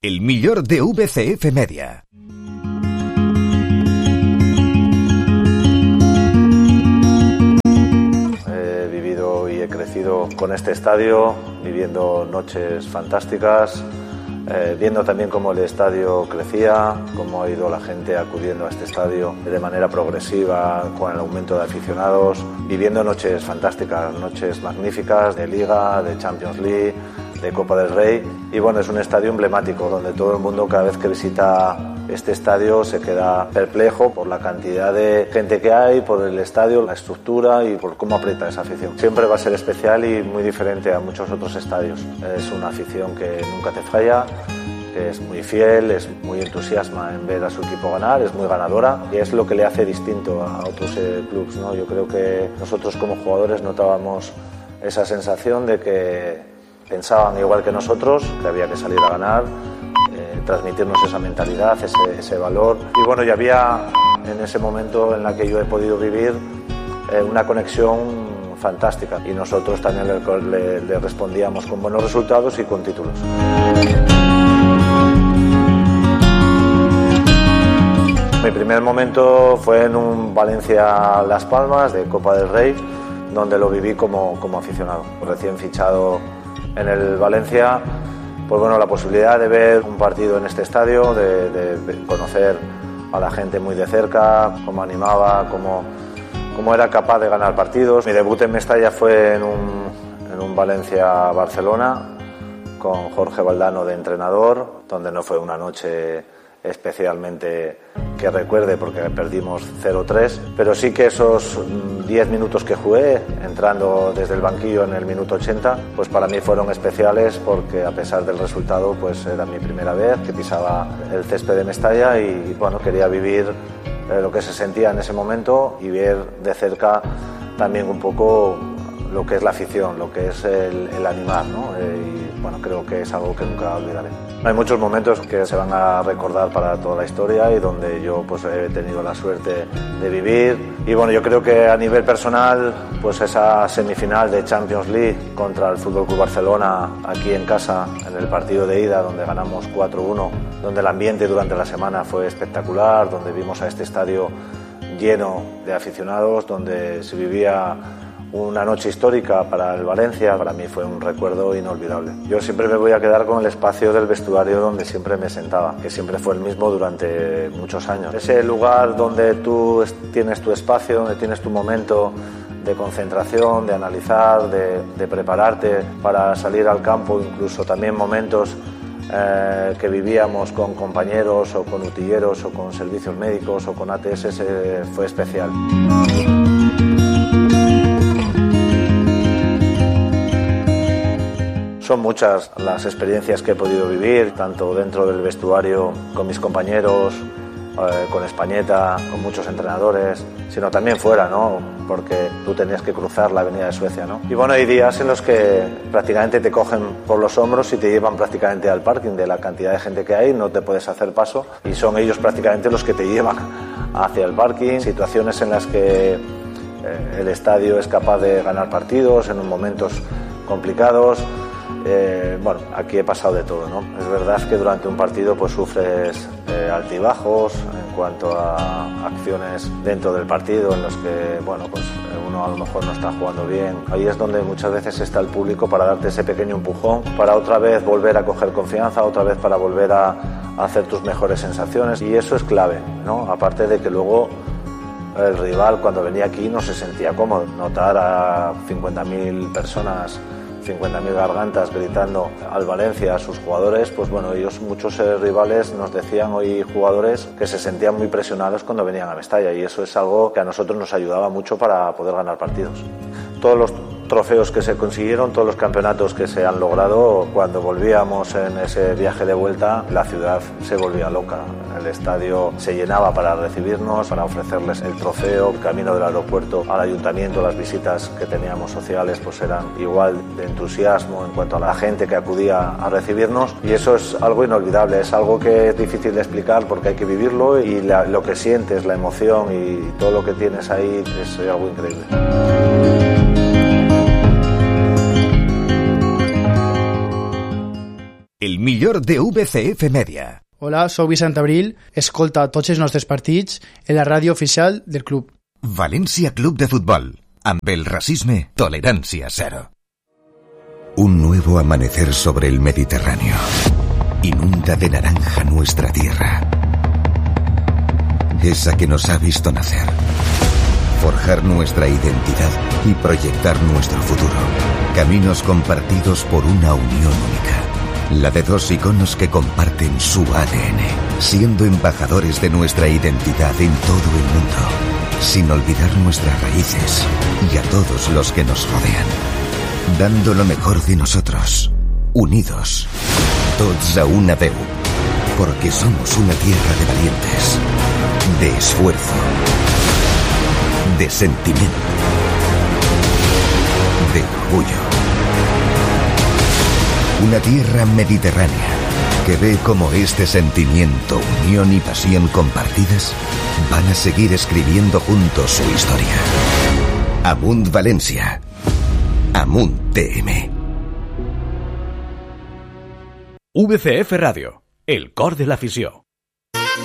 El millor de VCF Media. He vivido y he crecido con este estadio, viviendo noches fantásticas, viendo también cómo el estadio crecía, cómo ha ido la gente acudiendo a este estadio de manera progresiva con el aumento de aficionados, viviendo noches fantásticas, noches magníficas de Liga, de Champions League, de Copa del Rey. Y bueno, es un estadio emblemático donde todo el mundo, cada vez que visita este estadio, se queda perplejo por la cantidad de gente que hay, por el estadio, la estructura y por cómo aprieta esa afición. Siempre va a ser especial y muy diferente a muchos otros estadios. Es una afición que nunca te falla, que es muy fiel, es muy entusiasma en ver a su equipo ganar, es muy ganadora y es lo que le hace distinto a otros clubes, ¿no? Yo creo que nosotros como jugadores notábamos esa sensación de que pensaban igual que nosotros, que había que salir a ganar, transmitirnos esa mentalidad, ese valor. Y bueno, ya había en ese momento en la que yo he podido vivir una conexión fantástica y nosotros también le respondíamos con buenos resultados y con títulos. Mi primer momento fue en un Valencia-Las Palmas de Copa del Rey, donde lo viví como aficionado. Recién fichado en el Valencia, pues bueno, la posibilidad de ver un partido en este estadio, de conocer a la gente muy de cerca, cómo animaba, cómo era capaz de ganar partidos. Mi debut en Mestalla fue en un Valencia-Barcelona con Jorge Valdano de entrenador, donde no fue una noche especialmente que recuerde porque perdimos 0-3, pero sí que esos 10 minutos que jugué, entrando desde el banquillo en el minuto 80, pues para mí fueron especiales porque a pesar del resultado, pues era mi primera vez que pisaba el césped de Mestalla y bueno, quería vivir lo que se sentía en ese momento y ver de cerca también un poco lo que es la afición, lo que es el animar, ¿no? Y bueno, creo que es algo que nunca olvidaré. Hay muchos momentos que se van a recordar para toda la historia y donde yo pues he tenido la suerte de vivir. Y bueno, yo creo que a nivel personal, pues esa semifinal de Champions League contra el FC Barcelona aquí en casa, en el partido de ida donde ganamos 4-1, donde el ambiente durante la semana fue espectacular, donde vimos a este estadio lleno de aficionados, donde se vivía una noche histórica para el Valencia. Para mí fue un recuerdo inolvidable. Yo siempre me voy a quedar con el espacio del vestuario donde siempre me sentaba, que siempre fue el mismo durante muchos años. Ese lugar donde tú tienes tu espacio, donde tienes tu momento de concentración, de analizar, de prepararte para salir al campo, incluso también momentos que vivíamos con compañeros o con utilleros o con servicios médicos o con ATS, fue especial. Son muchas las experiencias que he podido vivir, tanto dentro del vestuario con mis compañeros, con Españeta, con muchos entrenadores, sino también fuera, ¿no? Porque tú tenías que cruzar la avenida de Suecia, ¿no? Y bueno, hay días en los que prácticamente te cogen por los hombros y te llevan prácticamente al parking de la cantidad de gente que hay, no te puedes hacer paso y son ellos prácticamente los que te llevan hacia el parking. Situaciones en las que el estadio es capaz de ganar partidos en momentos complicados. Bueno, aquí he pasado de todo, ¿no? Es verdad que durante un partido pues sufres altibajos en cuanto a acciones dentro del partido en los que, bueno, pues uno a lo mejor no está jugando bien. Ahí es donde muchas veces está el público para darte ese pequeño empujón, para otra vez volver a coger confianza, otra vez para volver a hacer tus mejores sensaciones y eso es clave, ¿no? Aparte de que luego el rival cuando venía aquí no se sentía cómodo. Notar a 50.000 personas, 50.000 gargantas gritando al Valencia, a sus jugadores, pues bueno, ellos, muchos rivales nos decían hoy jugadores que se sentían muy presionados cuando venían a Mestalla y eso es algo que a nosotros nos ayudaba mucho para poder ganar partidos. Todos los trofeos que se consiguieron, todos los campeonatos que se han logrado, cuando volvíamos en ese viaje de vuelta, la ciudad se volvía loca. El estadio se llenaba para recibirnos, para ofrecerles el trofeo. El camino del aeropuerto al ayuntamiento, las visitas que teníamos sociales, pues eran igual de entusiasmo en cuanto a la gente que acudía a recibirnos y eso es algo inolvidable, es algo que es difícil de explicar porque hay que vivirlo y lo que sientes, la emoción y todo lo que tienes ahí es algo increíble. el millor de VCF Media. Hola, soc Vicent Abril, escolta tots els nostres partits en la ràdio oficial del club. València Club de Futbol. Amb el racisme, tolerancia cero. Un nuevo amanecer sobre el Mediterráneo. Inunda de naranja nuestra tierra. Esa que nos ha visto nacer. Forjar nuestra identidad y proyectar nuestro futuro. Caminos compartidos por una unión única. La de dos iconos que comparten su ADN, siendo embajadores de nuestra identidad en todo el mundo, sin olvidar nuestras raíces y a todos los que nos rodean. Dando lo mejor de nosotros, unidos, tots a una veu, porque somos una tierra de valientes, de esfuerzo, de sentimiento, de orgullo. Una tierra mediterránea que ve cómo este sentimiento, unión y pasión compartidas van a seguir escribiendo juntos su historia. Amunt València. Amunt TM. VCF Radio, el cor de l'afició.